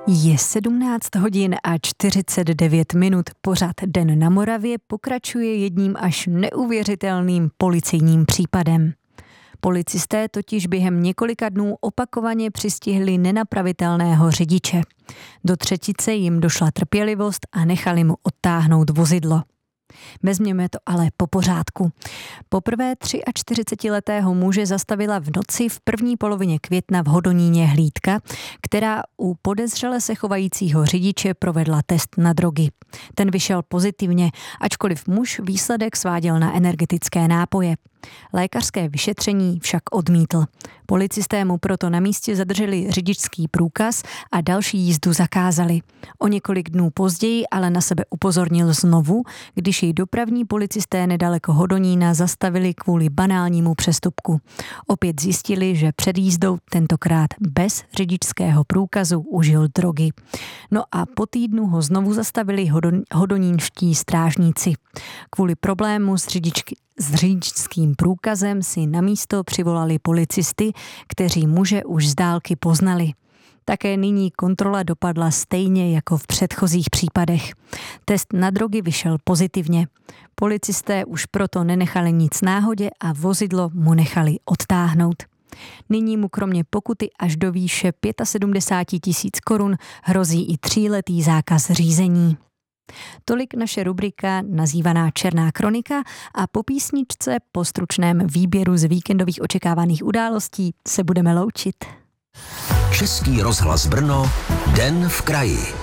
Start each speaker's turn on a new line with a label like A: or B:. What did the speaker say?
A: Je 17 hodin a 49 minut. Pořad Den na Moravě pokračuje jedním až neuvěřitelným policejním případem. Policisté totiž během několika dnů opakovaně přistihli nenapravitelného řidiče. Do třetice jim došla trpělivost a nechali mu odtáhnout vozidlo. Vezměme to ale po pořádku. Poprvé 43letého muže zastavila v noci v první polovině května v Hodoníně hlídka, která u podezřele se chovajícího řidiče provedla test na drogy. Ten vyšel pozitivně, ačkoliv muž výsledek sváděl na energetické nápoje. Lékařské vyšetření však odmítl. Policisté mu proto na místě zadrželi řidičský průkaz a další jízdu zakázali. O několik dnů později ale na sebe upozornil znovu, když jej dopravní policisté nedaleko Hodonína zastavili kvůli banálnímu přestupku. Opět zjistili, že před jízdou tentokrát bez řidičského průkazu užil drogy. No a po týdnu ho znovu zastavili hodonínští strážníci. Kvůli problému s řidičským průkazem si na místo přivolali policisty, kteří muže už z dálky poznali. Také nyní kontrola dopadla stejně jako v předchozích případech. Test na drogy vyšel pozitivně. Policisté už proto nenechali nic náhodě a vozidlo mu nechali odtáhnout. Nyní mu kromě pokuty až do výše 75 000 korun hrozí i 3letý zákaz řízení. Tolik naše rubrika nazývaná Černá kronika a po písničce, po stručném výběru z víkendových očekávaných událostí se budeme loučit.
B: Český rozhlas Brno, Den v kraji.